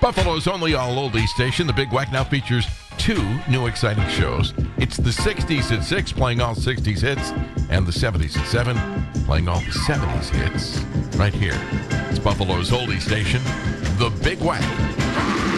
Buffalo's only all-oldies station, the Big Wack, now features two new exciting shows. It's the 60s at 6, playing all 60s hits, and the 70s at 7, playing all the 70s hits. Right here. It's Buffalo's oldie station, the Big Wack.